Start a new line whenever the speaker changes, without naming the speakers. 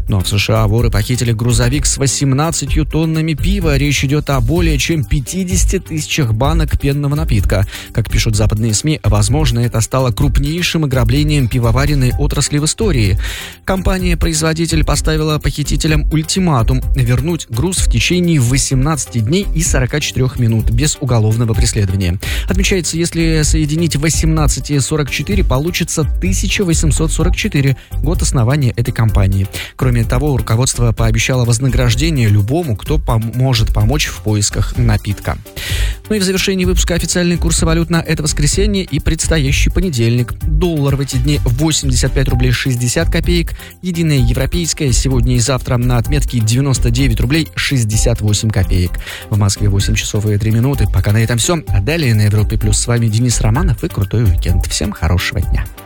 Ну а в США воры похитили грузовик с 18 тоннами пива. Речь идет о более чем 50 тысячах банок пенного напитка. Как пишут западные СМИ, возможно, это стало крупнейшим ограблением пивоваренной отрасли в истории. Компания-производитель поставила похитителям ультиматум вернуть груз в течение 18 дней и 44 минут без уголовного преследования. Отмечается, если соединить 18 и 44, получится 1844, год основания этой компании. Кроме того, руководство пообещало вознаграждение любому, кто может помочь в поисках напитка. Ну и в завершении выпуска официальные курсы валют на это воскресенье и предстоящий понедельник. Доллар в эти дни 85 рублей 60 копеек. Единая европейская сегодня и завтра на отметке 99 рублей 68 копеек. В Москве 8 часов и 3 минуты. Пока на этом все. А далее на Европе Плюс. С вами Денис Романов и крутой уикенд. Всем хорошего дня.